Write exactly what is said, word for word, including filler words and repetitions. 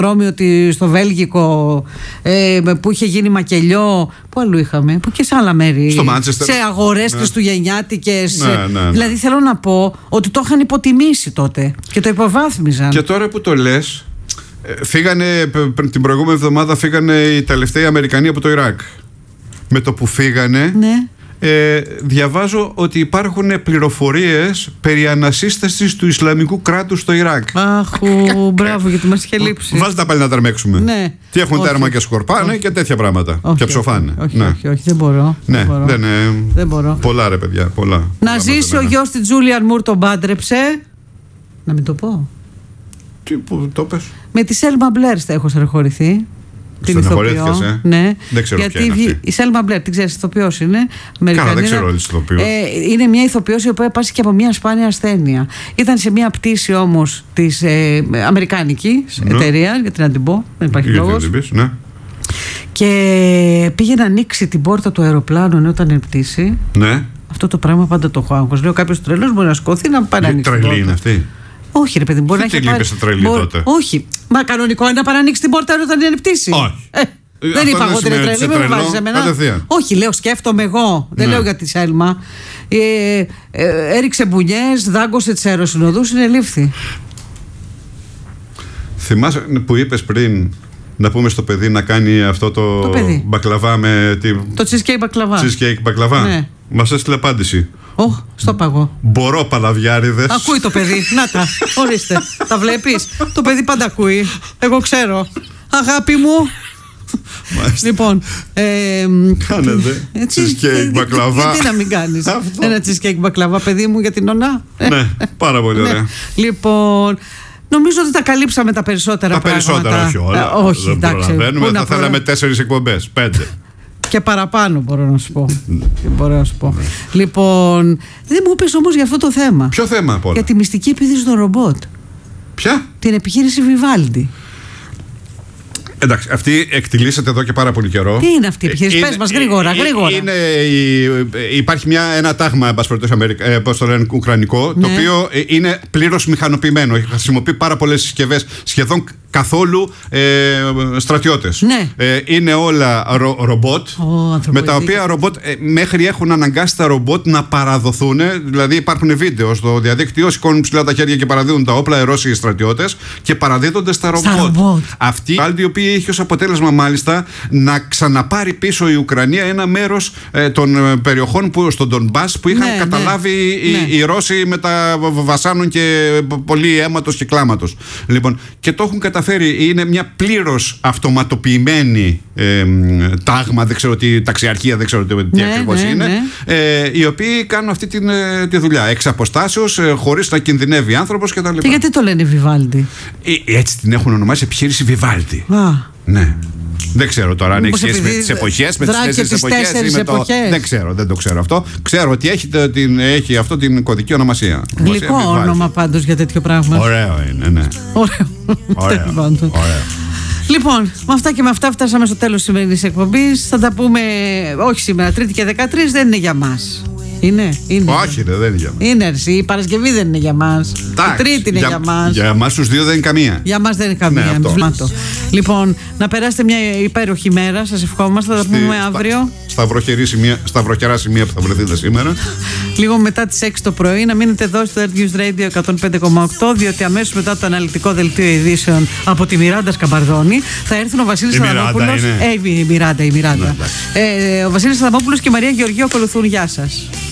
Ρώμη, ότι στο Βέλγικο ε, που είχε γίνει μακελιό. Πού αλλού είχαμε, που και σε άλλα μέρη. Στο Μάντσεστερ. Σε αγορές ναι. χριστουγεννιάτικες. Ναι, ναι, ναι. Δηλαδή θέλω να πω ότι το είχαν υποτιμήσει τότε και το υποβάθμιζαν. Και τώρα που το λες, φύγανε την προηγούμενη εβδομάδα φύγανε οι τελευταίοι Αμερικανοί από το Ιράκ. Με το που φύγανε, ναι. ε, διαβάζω ότι υπάρχουν πληροφορίες περί ανασύστασης του Ισλαμικού κράτους στο Ιράκ. Αχ, μπράβο, γιατί μας είχε λείψει. Βάζετε τα πάλι να τρομέξουμε. Ναι. Τι έχουν όχι. Τέρμα και σκορπάνε όχι. και τέτοια πράγματα. Όχι, και ψοφάνε. Όχι, ναι. όχι, όχι, δεν μπορώ. Ναι, δεν μπορώ. δεν, ε, δεν μπορώ. Πολλά ρε παιδιά, πολλά. Να πολλά ζήσει ο γιος της Τζούλιαν Μουρ τον πάντρεψε. Να μην το πω. Τι, που το πες. Με τη Σέλμα Μπλερ θα έχω στεναχωρηθεί. Την ηθοποιό. Ε? Ναι. Δεν ξέρω γιατί ποια είναι αυτή. Η Σέλμα Μπλερ, την ξέρεις, ηθοποιός είναι. Καλά, δεν ξέρω όλες τις ηθοποιούς. Ε, είναι μια ηθοποιός η οποία πάσχει και από μια σπάνια ασθένεια. Ήταν σε μια πτήση όμως της ε, αμερικάνικης ναι. εταιρείας, γιατί να την πω, δεν υπάρχει γιατί λόγος. Να την πεις, ναι. Και πήγε να ανοίξει την πόρτα του αεροπλάνου ενώ ήταν εν πτήση. Ναι. Αυτό το πράγμα πάντα το έχω άγχος. Λέω κάποιος τρελός μπορεί να σκοθεί να πάει να ανοίξει. Τρελή είναι αυτή. Όχι, ρε παιδί, μπορεί να έχει. Τι λείπει σε τρελή Μπο... τότε. Όχι. Μα κανονικό είναι να παρανοίξει την πόρτα όταν είναι πτήση. Όχι. Ε, δεν είπα εγώ ότι είναι τρελή. Μην με βάζει εμένα. Όχι, λέω, σκέφτομαι εγώ. Δεν ναι. λέω για τη Σέλμα. Ε, ε, έριξε μπουνιές, δάγκωσε τις αεροσυνοδούς, είναι λήφθη. Θυμάσαι που είπες πριν να πούμε στο παιδί να κάνει αυτό το, το μπακλαβά με. Τη... Το cheesecake μπακλαβά. Cheesecake μπακλαβά. Ναι. Μας έστειλε απάντηση. Ωχ, oh, στο παγώ. Μπορώ παλαβιάριδες. Ακούει το παιδί. Να τα, ορίστε. Τα βλέπεις. Το παιδί πάντα ακούει. Εγώ ξέρω. Αγάπη μου. Μάλιστα. Λοιπόν. Ε, Κάνετε. Cheesecake μπακλαβά. Γιατί να μην κάνεις ένα cheesecake μπακλαβά, παιδί μου, για την ονά. Ναι, πάρα πολύ ωραία. Λοιπόν. Νομίζω ότι τα καλύψαμε τα περισσότερα τα πράγματα. Τα περισσότερα, όχι όλα. Ε, όχι, δεν εντάξει. προλαβαίνουμε. Θα θέλαμε τέσσερις εκπομπές. Πέντε. Και παραπάνω μπορώ να σου πω. μπορώ να σου πω. Λοιπόν, δεν μου είπες όμως για αυτό το θέμα. Ποιο θέμα από όλα? Για τη μυστική επίθεση των ρομπότ. Ποια? Την επιχείρηση Vivaldi. Εντάξει, αυτή εκτιλήσεται εδώ και πάρα πολύ καιρό. Τι είναι αυτή η επιχείρηση? Πες μας γρήγορα, γρήγορα. Είναι, υπάρχει μια, ένα τάγμα, εν πάση περιπτώσει, πώς το λένε, ουκρανικό, ναι. το οποίο είναι πλήρως μηχανοποιημένο. Χρησιμοποιεί πάρα πολλές συσκευές, σχεδόν καθόλου ε, στρατιώτες. Ναι. Ε, είναι όλα ρο, ρομπότ, oh, με τα οποία ρομπότ ε, μέχρι έχουν αναγκάσει τα ρομπότ να παραδοθούν. Δηλαδή υπάρχουν βίντεο στο διαδίκτυο, σηκώνουν ψηλά τα χέρια και παραδίδουν τα όπλα, οι Ρώσοι στρατιώτες, και παραδίδονται στα ρομπότ. Στα ρομπότ. Αυτή η οποία είχε ως αποτέλεσμα μάλιστα να ξαναπάρει πίσω η Ουκρανία ένα μέρος ε, των ε, περιοχών που, στον Ντονμπάς που είχαν ναι, καταλάβει ναι, οι, ναι. οι Ρώσοι με τα βασάνων και πολύ αίματος και κλάματος. Λοιπόν, και το έχουν καταφέρει. Είναι μια πλήρως αυτοματοποιημένη ε, τάγμα, δεν ξέρω τι, ταξιαρχία, δεν ξέρω τι ναι, ακριβώς ναι, είναι, ναι. Ε, οι οποίοι κάνουν αυτή τη, τη δουλειά εξ αποστάσεως, ε, χωρίς να κινδυνεύει άνθρωπος κτλ. Και γιατί το λένε Vivaldi? Ε, έτσι την έχουν ονομάσει επιχείρηση Vivaldi. Α. Ναι. Δεν ξέρω τώρα αν έχει σχέση με τις εποχές, με τις τέσσερις εποχές ή με το... Δεν ξέρω, δεν το ξέρω αυτό. Ξέρω ότι έχει, την, έχει αυτό την κωδική ονομασία. Γλυκό όνομα πάντως για τέτοιο πράγμα. Ωραίο είναι, ναι. Ωραίο. Ωραίο. Ωραίο. Λοιπόν, με αυτά και με αυτά φτάσαμε στο τέλος της σημερινής εκπομπής. Θα τα πούμε, όχι σήμερα, Τρίτη και δεκατρείς δεν είναι για μας. Είναι, είναι. Όχι, ρε, δεν είναι για μας. Είναι αρσή, η Παρασκευή δεν είναι για μας. Η Τρίτη είναι για, για μας. Για εμάς τους δύο δεν είναι καμία. Για μας δεν είναι καμία. Ναι, λοιπόν, να περάσετε μια υπέροχη μέρα. Σας ευχόμαστε. Θα τα πούμε στα, αύριο. Στα βροχερά σημεία που θα βρεθείτε σήμερα. Λίγο μετά τις έξι το πρωί. Να μείνετε εδώ στο Earth News Radio εκατόν πέντε κόμμα οκτώ, διότι αμέσως μετά το αναλυτικό δελτίο ειδήσεων από τη Μιράντα Σκαμπαρδόνη θα έρθουν ο Βασίλης Αδαμόπουλος. Ε, η Μιράντα, η Μιράντα. Ε, ο Βασίλης Αδαμόπουλος και η Μαρία Γεωργίου ακολουθούν. Γεια σας.